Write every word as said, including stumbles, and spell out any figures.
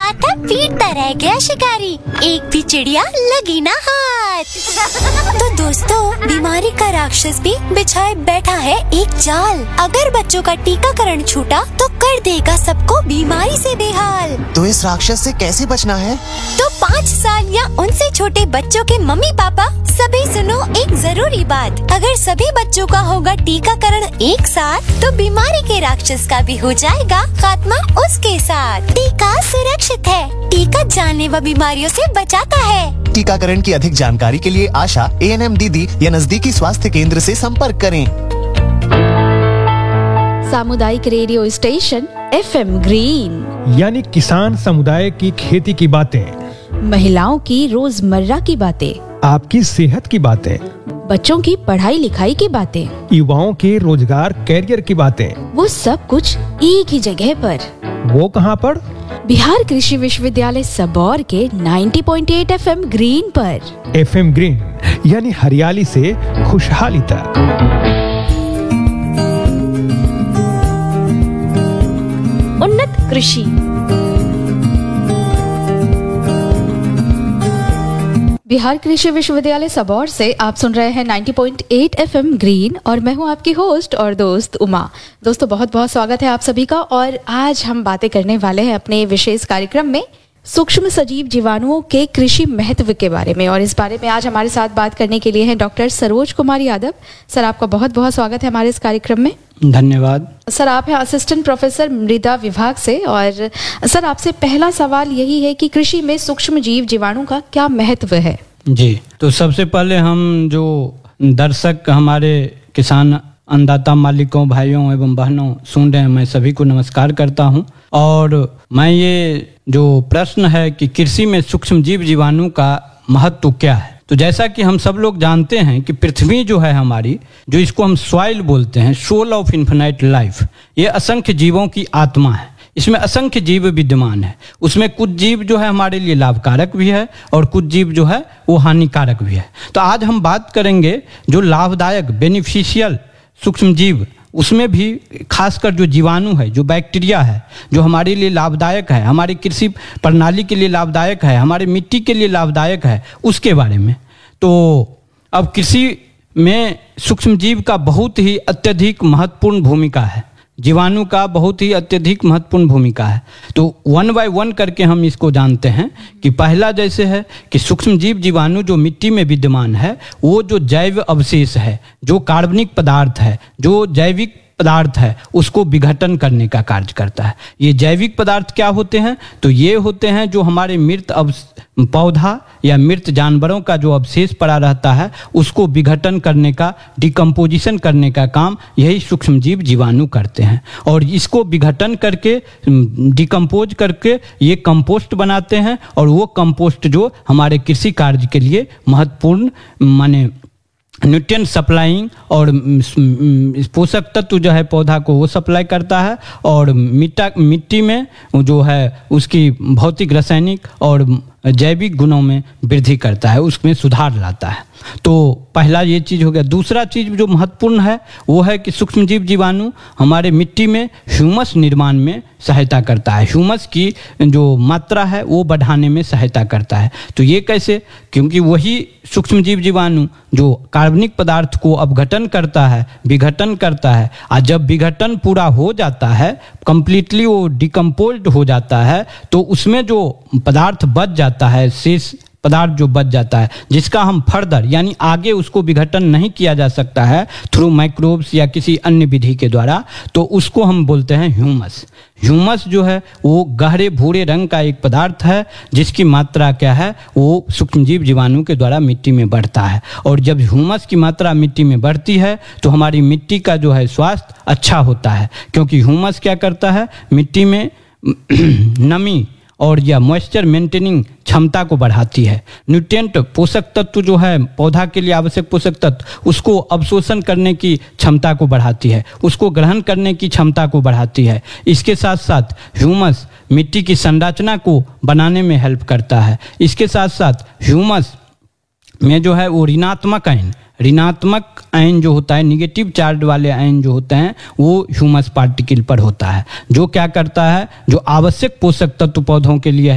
था पीटता रह गया शिकारी, एक भी चिड़िया लगी ना हाथ। तो दोस्तों, बीमारी का राक्षस भी बिछाए बैठा है एक जाल। अगर बच्चों का टीकाकरण छूटा तो कर देगा सबको बीमारी से बेहाल। तो इस राक्षस से कैसे बचना है? तो पाँच साल या उनसे छोटे बच्चों के मम्मी पापा सभी सुनो एक जरूरी बात। अगर सभी बच्चों का होगा टीकाकरण एक साथ तो बीमारी के राक्षस का भी हो जाएगा खात्मा उसके साथ। टीका सुरक्षित है, टीका जानलेवा बीमारियों से बचाता है। टीकाकरण की अधिक जानकारी के लिए आशा, ए एन एम दीदी या नजदीकी स्वास्थ्य केंद्र से संपर्क करें। सामुदायिक radio station F M green, यानी किसान समुदाय की खेती की बातें, महिलाओं की रोजमर्रा की बातें, आपकी सेहत की बातें, बच्चों की पढ़ाई लिखाई की बातें, युवाओं के रोजगार कैरियर की बातें, वो सब कुछ एक ही जगह पर। वो कहाँ पर? बिहार कृषि विश्वविद्यालय सबौर के नब्बे पॉइंट आठ एफ एम ग्रीन पर। एफ एम ग्रीन यानी हरियाली से खुशहाली तक। उन्नत कृषि। बिहार कृषि विश्वविद्यालय सबौर से आप सुन रहे हैं नब्बे पॉइंट आठ एफ एम ग्रीन और मैं हूं आपकी होस्ट और दोस्त उमा। दोस्तों, बहुत बहुत स्वागत है आप सभी का। और आज हम बातें करने वाले हैं अपने विशेष कार्यक्रम में सूक्ष्म सजीव जीवाणुओं के कृषि महत्व के बारे में। और इस बारे में आज हमारे साथ बात करने के लिए हैं डॉक्टर सरोज कुमार यादव। सर, आपका बहुत बहुत स्वागत है हमारे इस कार्यक्रम में। धन्यवाद। सर, आप हैं असिस्टेंट प्रोफेसर मृदा विभाग से। और सर, आपसे पहला सवाल यही है कि कृषि में सूक्ष्म जीव जीवाणु का क्या महत्व है? जी, तो सबसे पहले हम जो दर्शक हमारे किसान अन्नदाता मालिकों, भाइयों एवं बहनों सुन रहे हैं, मैं सभी को नमस्कार करता हूं। और मैं ये जो प्रश्न है कि कृषि में सूक्ष्म जीव जीवाणु का महत्व क्या है, तो जैसा कि हम सब लोग जानते हैं कि पृथ्वी जो है हमारी, जो इसको हम सॉइल बोलते हैं, सोल ऑफ इन्फिनाइट लाइफ, ये असंख्य जीवों की आत्मा है। इसमें असंख्य जीव विद्यमान है। उसमें कुछ जीव जो है हमारे लिए लाभकारक भी है और कुछ जीव जो है वो हानिकारक भी है। तो आज हम बात करेंगे जो लाभदायक बेनिफिशियल सूक्ष्म जीव, उसमें भी खासकर जो जीवाणु है, जो बैक्टीरिया है, जो हमारे लिए लाभदायक है, हमारी कृषि प्रणाली के लिए लाभदायक है, हमारे मिट्टी के लिए लाभदायक है, उसके बारे में। तो अब कृषि में सूक्ष्म जीव का बहुत ही अत्यधिक महत्वपूर्ण भूमिका है, जीवाणु का बहुत ही अत्यधिक महत्वपूर्ण भूमिका है। तो वन बाय वन करके हम इसको जानते हैं कि पहला जैसे है कि सूक्ष्म जीव जीवाणु जो मिट्टी में विद्यमान है, वो जो जैव अवशेष है, जो कार्बनिक पदार्थ है, जो जैविक पदार्थ है, उसको विघटन करने का कार्य करता है। ये जैविक पदार्थ क्या होते हैं? तो ये होते हैं जो हमारे मृत पौधा या मृत जानवरों का जो अवशेष पड़ा रहता है, उसको विघटन करने का, डिकम्पोजिशन करने का काम यही सूक्ष्म जीव जीवाणु करते हैं। और इसको विघटन करके, डिकम्पोज करके ये कंपोस्ट बनाते हैं। और वो कंपोस्ट जो हमारे कृषि कार्य के लिए महत्वपूर्ण माने न्यूट्रिएंट सप्लाइंग और पोषक तत्व जो है पौधा को वो सप्लाई करता है। और मिट्टा मिट्टी में जो है उसकी भौतिक, रासायनिक और जैविक गुणों में वृद्धि करता है, उसमें सुधार लाता है। तो पहला ये चीज़ हो गया। दूसरा चीज़ जो महत्वपूर्ण है वो है कि सूक्ष्म जीव जीवाणु हमारे मिट्टी में ह्यूमस निर्माण में सहायता करता है, ह्यूमस की जो मात्रा है वो बढ़ाने में सहायता करता है। तो ये कैसे? क्योंकि वही सूक्ष्म जीव जीवाणु जो कार्बनिक पदार्थ को अपघटन करता है, विघटन करता है, और जब विघटन पूरा हो जाता है, कंप्लीटली वो डिकम्पोज्ड हो जाता है, तो उसमें जो पदार्थ बच जाता है, शेष पदार्थ जो बच जाता है, जिसका हम फर्दर यानी आगे उसको विघटन नहीं किया जा सकता है थ्रू माइक्रोब्स या किसी अन्य विधि के द्वारा, तो उसको हम बोलते हैं ह्यूमस। ह्यूमस जो है वो गहरे भूरे रंग का एक पदार्थ है, जिसकी मात्रा क्या है, वो सूक्ष्मजीव जीवाणु के द्वारा मिट्टी में बढ़ता है। और जब ह्यूमस की मात्रा मिट्टी में बढ़ती है तो हमारी मिट्टी का जो है स्वास्थ्य अच्छा होता है, क्योंकि ह्यूमस क्या करता है, मिट्टी में नमी और या मॉइस्चर मेंटेनिंग क्षमता को बढ़ाती है। न्यूट्रिएंट पोषक तत्व जो है पौधा के लिए आवश्यक पोषक तत्व, उसको अवशोषण करने की क्षमता को बढ़ाती है, उसको ग्रहण करने की क्षमता को बढ़ाती है। इसके साथ साथ ह्यूमस मिट्टी की संरचना को बनाने में हेल्प करता है। इसके साथ साथ ह्यूमस में जो है वो ऋणात्मक आयन ऋणात्मक आयन जो होता है, निगेटिव चार्ज वाले आयन जो होते हैं, वो ह्यूमस पार्टिकल पर होता है, जो क्या करता है, जो आवश्यक पोषक तत्व पौधों के लिए है